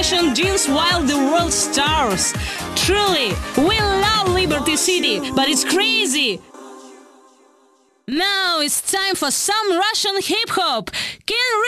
Russian jeans while the world starves. Truly, we love Liberty City, but it's crazy. Now it's time for some Russian hip-hop. Can